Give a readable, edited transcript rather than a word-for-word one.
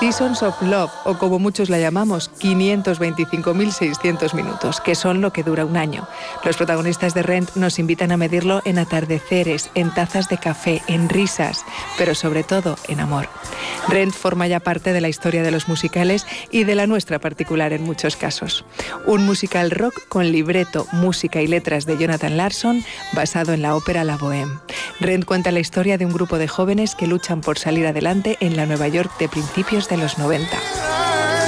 Seasons of Love, o como muchos la llamamos, 525.600 minutos, que son lo que dura un año. Los protagonistas de Rent nos invitan a medirlo en atardeceres, en tazas de café, en risas, pero sobre todo en amor. Rent forma ya parte de la historia de los musicales y de la nuestra particular en muchos casos. Un musical rock con libreto, música y letras de Jonathan Larson, basado en la ópera La Bohème. Rent cuenta la historia de un grupo de jóvenes que luchan por salir adelante en la Nueva York de principios de los 90.